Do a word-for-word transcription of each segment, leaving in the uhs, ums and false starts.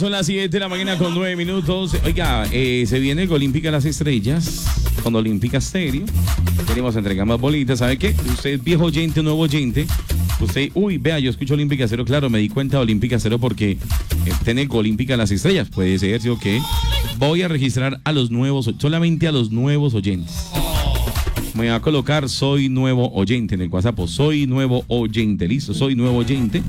Son las siete de la mañana con nueve minutos. Oiga, eh, se viene el Olímpica Las Estrellas con Olímpica Stereo. Queremos entregar más bolitas. ¿Sabe qué? Usted es viejo oyente, nuevo oyente. Usted, uy, vea, yo escucho Olímpica Cero, claro, me di cuenta de Olímpica Cero porque eh, tiene Olímpica Las Estrellas. Puede ser, ¿sí o qué? Voy a registrar a los nuevos, solamente a los nuevos oyentes. Me va a colocar soy nuevo oyente en el WhatsApp. Soy nuevo oyente, listo, soy nuevo oyente.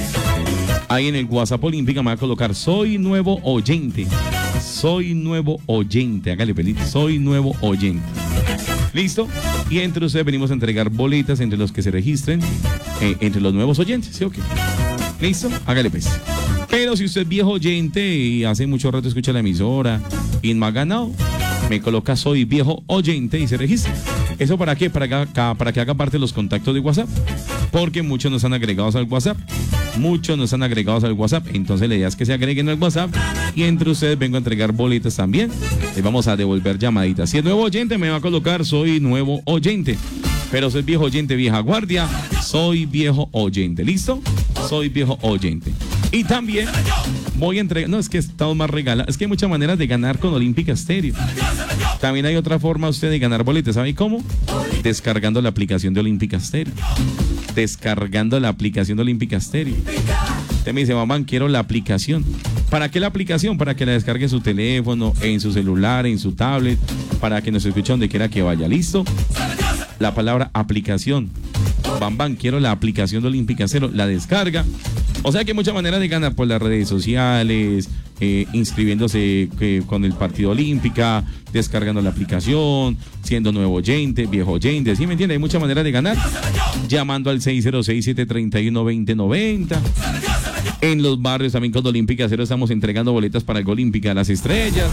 Ahí en el WhatsApp Olímpica me va a colocar soy nuevo oyente. Soy nuevo oyente, hágale feliz, soy nuevo oyente. ¿Listo? Y entre ustedes venimos a entregar boletas entre los que se registren, eh, entre los nuevos oyentes, ¿sí o qué? ¿Listo? Hágale pues. Pero si usted es viejo oyente y hace mucho rato escucha la emisora y no ha ganado, me coloca soy viejo oyente y se registra. ¿Eso para qué? Para que, para que haga parte de los contactos de WhatsApp. Porque muchos nos han agregados al WhatsApp. Muchos nos han agregados al WhatsApp. Entonces la idea es que se agreguen al WhatsApp. Y entre ustedes vengo a entregar boletas también. Les vamos a devolver llamaditas. Si es nuevo oyente, me va a colocar soy nuevo oyente. Pero si es viejo oyente, vieja guardia, soy viejo oyente. ¿Listo? Soy viejo oyente. Y también voy a entregar, no, es que estamos más regalados, es que hay muchas maneras de ganar con Olímpica Stereo. También hay otra forma usted de ganar boletas, ¿sabe cómo? Descargando la aplicación de Olímpica Stereo. Descargando la aplicación de Olímpica Stereo. Usted me dice, mamá, quiero la aplicación. ¿Para qué la aplicación? Para que la descargue en su teléfono, en su celular, en su tablet, para que nos escuche donde quiera que vaya. ¿Listo? La palabra aplicación. Bam, bam, quiero la aplicación de Olímpica Cero, la descarga. O sea que hay muchas maneras de ganar por las redes sociales, eh, inscribiéndose eh, con el Partido Olímpica, descargando la aplicación, siendo nuevo oyente, viejo oyente, ¿sí me entiende? Hay muchas maneras de ganar. Llamando al seis cero seis, siete tres uno, dos cero nueve cero. En los barrios también con Olímpica Cero estamos entregando boletas para el Olímpica Las Estrellas.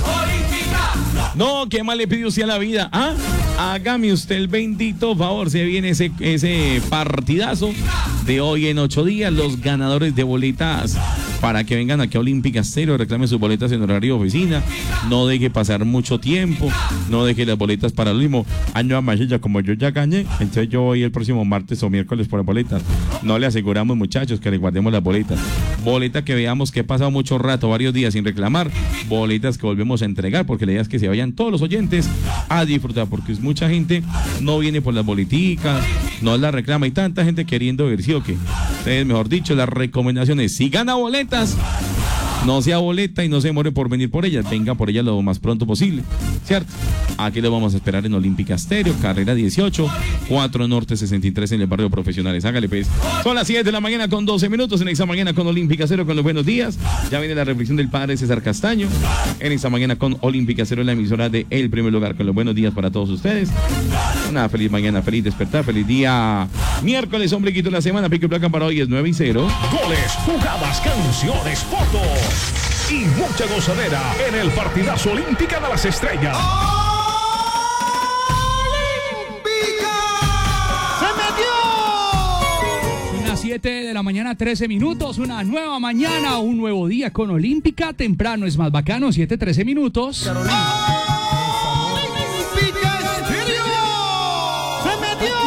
No, ¿qué más le pide usted a la vida? ¿Ah? Hágame usted el bendito favor. Se viene ese, ese partidazo de hoy en ocho días. Los ganadores de boletas para que vengan aquí a Olímpica Stereo, reclamen sus boletas en horario de oficina. No deje pasar mucho tiempo. No deje las boletas para el mismo año amarilla. Como yo ya gané, entonces yo voy el próximo martes o miércoles por las boletas. No le aseguramos, muchachos, que le guardemos las boletas. Boletas que veamos que he pasado mucho rato, varios días sin reclamar. Boletas que volvemos a entregar, porque la idea es que se vayan todos los oyentes a disfrutar, porque mucha gente no viene por las boleticas, no las reclama, y tanta gente queriendo ver, ¿sí o qué? Entonces, mejor dicho, las recomendaciones, si gana boletas, no sea boleta y no se demore por venir por ellas, venga por ellas lo más pronto posible, ¿cierto? Aquí lo vamos a esperar en Olímpica Stereo, carrera dieciocho, cuatro Norte sesenta y tres en el barrio Profesionales. Hágale pues. Son las siete de la mañana con doce minutos en esta mañana con Olímpica Cero, con los buenos días. Ya viene la reflexión del padre César Castaño en esta mañana con Olímpica Cero, en la emisora de El Primer Lugar, con los buenos días para todos ustedes. Una feliz mañana, feliz despertar, feliz día. Miércoles, hombre, quito la semana, pico y placa para hoy es nueve y cero. Goles, jugadas, canciones, fotos y mucha gozadera en el partidazo Olímpica de las Estrellas. siete de la mañana, trece minutos, una nueva mañana, un nuevo día con Olímpica, temprano es más bacano, siete, trece minutos. Carolina.